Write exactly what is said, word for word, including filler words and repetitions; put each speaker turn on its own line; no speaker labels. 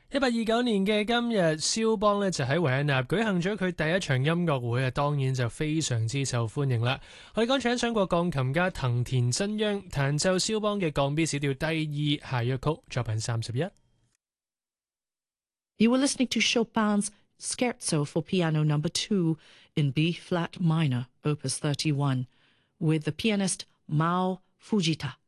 一八二九年嘅今日，肖邦咧就喺維也納舉行咗佢第一場音樂會啊，當然就非常之受歡迎啦。我哋剛才欣賞過鋼琴家藤田真央彈奏肖邦嘅降 B 小調第二下樂曲作品三十一。
You were listening to Chopin's Scherzo for Piano Number Two in B flat minor, Opus thirty-one, with the pianist Mao Fujita.